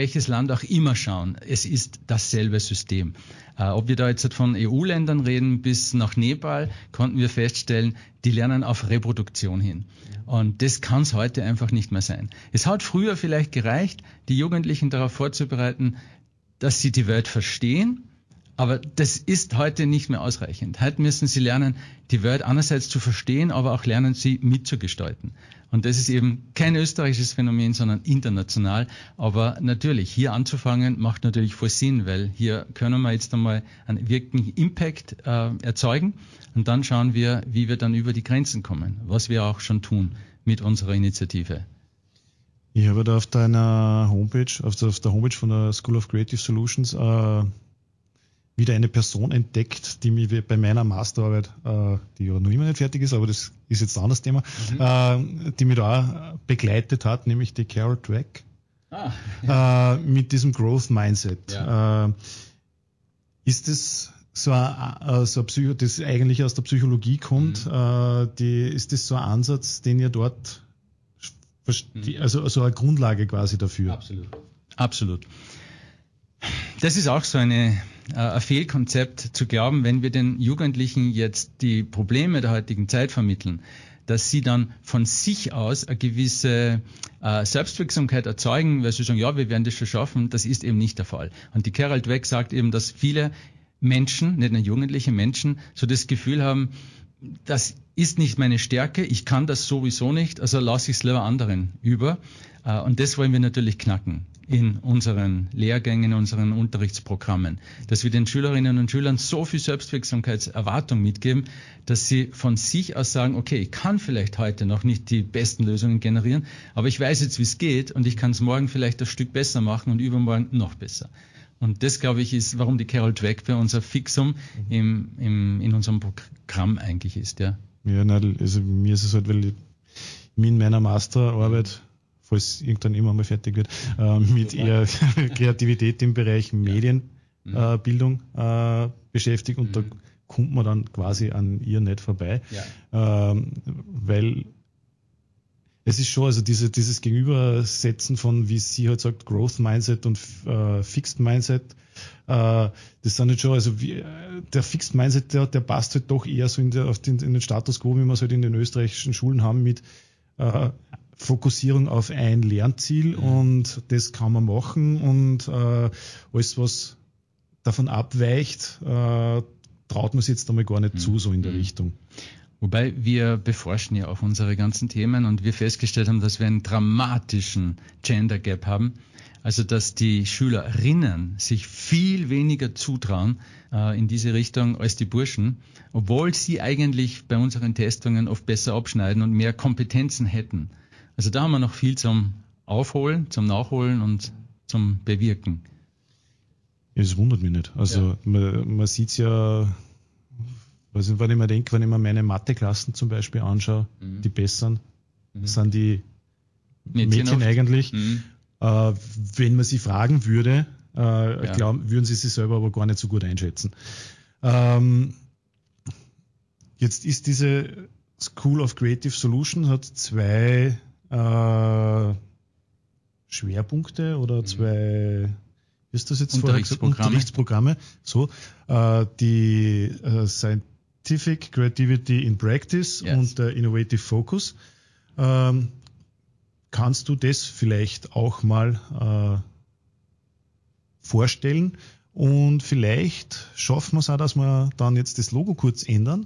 welches Land auch immer schauen, es ist dasselbe System. Ob wir da jetzt von EU-Ländern reden bis nach Nepal, konnten wir feststellen, die lernen auf Reproduktion hin. Und das kann es heute einfach nicht mehr sein. Es hat früher vielleicht gereicht, die Jugendlichen darauf vorzubereiten, dass sie die Welt verstehen, aber das ist heute nicht mehr ausreichend. Heute müssen sie lernen, die Welt einerseits zu verstehen, aber auch lernen, sie mitzugestalten. Und das ist eben kein österreichisches Phänomen, sondern international. Aber natürlich, hier anzufangen, macht natürlich voll Sinn, weil hier können wir jetzt einmal einen wirklichen Impact erzeugen. Und dann schauen wir, wie wir dann über die Grenzen kommen, was wir auch schon tun mit unserer Initiative. Ich habe da auf deiner Homepage, auf der Homepage von der School of Creative Solutions, wieder eine Person entdeckt, die mich bei meiner Masterarbeit, die ja noch immer nicht fertig ist, aber das ist jetzt ein anderes Thema, die mich da auch begleitet hat, nämlich die Carol Dweck, mit diesem Growth Mindset. Ja. Ist das so ein das eigentlich aus der Psychologie kommt, ist das so ein Ansatz, den ihr dort, also eine Grundlage quasi dafür? Absolut. Das ist auch so ein Fehlkonzept zu glauben, wenn wir den Jugendlichen jetzt die Probleme der heutigen Zeit vermitteln, dass sie dann von sich aus eine gewisse Selbstwirksamkeit erzeugen, weil sie sagen, ja, wir werden das schon schaffen. Das ist eben nicht der Fall. Und die Carol Dweck sagt eben, dass viele Menschen, nicht nur jugendliche Menschen, so das Gefühl haben, das ist nicht meine Stärke, ich kann das sowieso nicht, also lasse ich es lieber anderen über. Und das wollen wir natürlich knacken in unseren Lehrgängen, in unseren Unterrichtsprogrammen, dass wir den Schülerinnen und Schülern so viel Selbstwirksamkeitserwartung mitgeben, dass sie von sich aus sagen, okay, ich kann vielleicht heute noch nicht die besten Lösungen generieren, aber ich weiß jetzt, wie es geht und ich kann es morgen vielleicht ein Stück besser machen und übermorgen noch besser. Und das, glaube ich, ist, warum die Carol Dweck bei unser Fixum in unserem Programm eigentlich ist. Ja, nein, also mir ist es halt, weil ich in meiner Masterarbeit, falls irgendwann immer mal fertig wird, mit eher Kreativität im Bereich Medienbildung beschäftigt und da kommt man dann quasi an ihr nicht vorbei, weil es ist schon, also dieses Gegenübersetzen von, wie sie halt sagt, Growth Mindset und Fixed Mindset, das sind nicht schon, also der Fixed Mindset, der passt halt doch eher so in den Status quo, wie wir es halt in den österreichischen Schulen haben, mit Fokussierung auf ein Lernziel und das kann man machen und alles, was davon abweicht, traut man sich jetzt einmal gar nicht zu, so in der Richtung. Wobei wir beforschen ja auch unsere ganzen Themen und wir festgestellt haben, dass wir einen dramatischen Gender Gap haben. Also dass die Schülerinnen sich viel weniger zutrauen in diese Richtung als die Burschen, obwohl sie eigentlich bei unseren Testungen oft besser abschneiden und mehr Kompetenzen hätten. Also da haben wir noch viel zum Aufholen, zum Nachholen und zum Bewirken. Ja, das wundert mich nicht. Also man sieht es ja. Also wenn ich mir meine Mathe-Klassen zum Beispiel anschaue, die besseren, sind die Mädchen eigentlich. Wenn man sie fragen würde, würden sie sich selber aber gar nicht so gut einschätzen. Jetzt ist diese School of Creative Solutions hat zwei Schwerpunkte oder zwei, wie ist das jetzt Unterrichtsprogramme. So, die Scientific Creativity in Practice und der Innovative Focus. Kannst du das vielleicht auch mal vorstellen? Und vielleicht schaffen wir es auch, dass wir dann jetzt das Logo kurz ändern.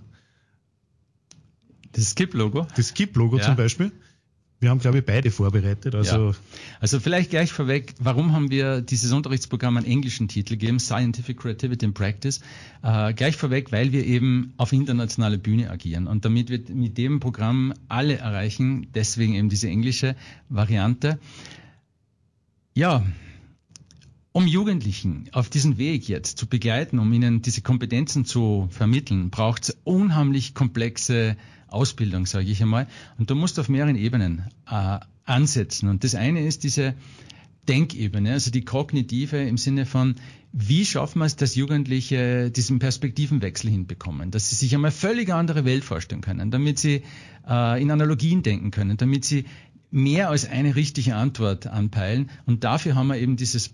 Das Skip-Logo? Das Skip-Logo zum Beispiel. Wir haben, glaube ich, beide vorbereitet. Also vielleicht gleich vorweg, warum haben wir dieses Unterrichtsprogramm einen englischen Titel gegeben, Scientific Creativity in Practice? Gleich vorweg, weil wir eben auf internationaler Bühne agieren und damit wir mit dem Programm alle erreichen, deswegen eben diese englische Variante. Ja, um Jugendlichen auf diesen Weg jetzt zu begleiten, um ihnen diese Kompetenzen zu vermitteln, braucht es unheimlich komplexe Ausbildung, sage ich einmal. Und du musst auf mehreren Ebenen ansetzen. Und das eine ist diese Denkebene, also die kognitive im Sinne von, wie schaffen wir es, dass Jugendliche diesen Perspektivenwechsel hinbekommen, dass sie sich einmal völlig andere Welt vorstellen können, damit sie in Analogien denken können, damit sie mehr als eine richtige Antwort anpeilen. Und dafür haben wir eben dieses